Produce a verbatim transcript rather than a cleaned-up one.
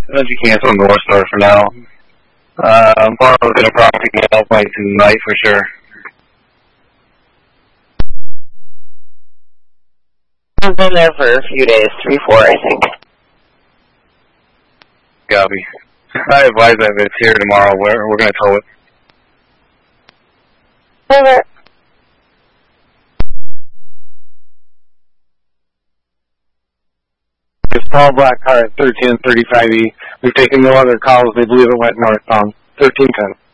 Energy cancel North Star for now. Uh, Barlow's gonna probably get out by tonight for sure. I've been there for a few days, three, four, I think. Copy. I advise that if it's here tomorrow, we're, we're gonna tow it. Over. It's Paul Black car at thirteen thirty-five E. We've taken no other calls. They believe it went northbound. thirteen ten.